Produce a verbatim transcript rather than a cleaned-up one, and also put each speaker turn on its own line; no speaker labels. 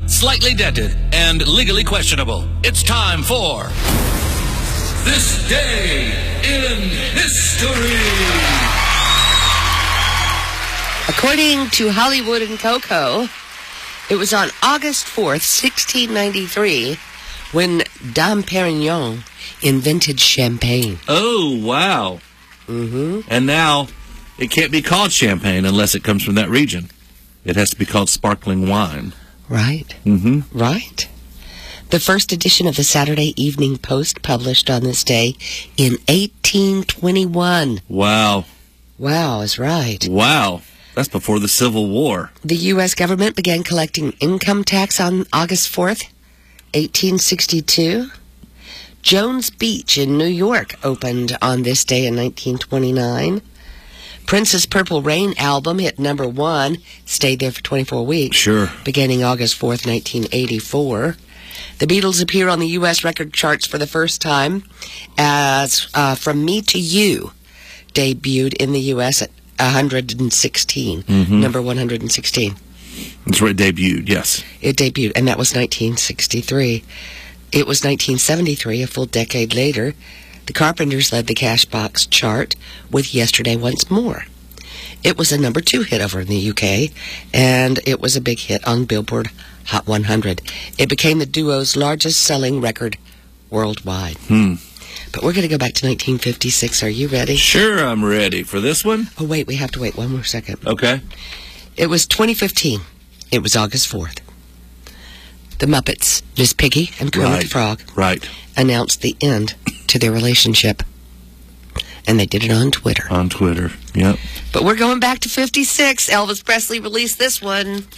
slightly dented, and legally questionable. It's time for This Day in History.
According to Hollywood and Coco, it was on August fourth, sixteen ninety-three, when Dom Perignon invented champagne.
Oh, wow.
Mm-hmm.
And now it can't be called champagne unless it comes from that region. It has to be called sparkling wine.
Right.
Mm-hmm.
Right. The first edition of the Saturday Evening Post published on this day in eighteen twenty-one.
Wow.
Wow is right.
Wow. That's before the Civil War.
The U S government began collecting income tax on August fourth, eighteen sixty-two. Jones Beach in New York opened on this day in nineteen twenty-nine. Prince's Purple Rain album hit number one, stayed there for twenty-four weeks.
Sure.
Beginning August fourth, nineteen eighty-four. The Beatles appear on the U S record charts for the first time as uh, From Me to You debuted in the U S at one hundred sixteen,
mm-hmm.
number one hundred sixteen.
That's where it debuted, yes.
It debuted, and that was nineteen sixty-three. It was nineteen seventy-three, a full decade later. The Carpenters led the Cashbox chart with Yesterday Once More. It was a number two hit over in the U K, and it was a big hit on Billboard Hot one hundred. It became the duo's largest-selling record worldwide.
Hmm.
But we're going to go back to nineteen fifty-six. Are you ready?
Sure, I'm ready. For this one?
Oh, wait, we have to wait one more second.
Okay.
It was twenty fifteen. It was August fourth. The Muppets, Miss Piggy and Kermit
Right.
the Frog,
Right.
announced the end to their relationship. And they did it on Twitter.
On Twitter, yep.
But we're going back to fifty-six. Elvis Presley released this one.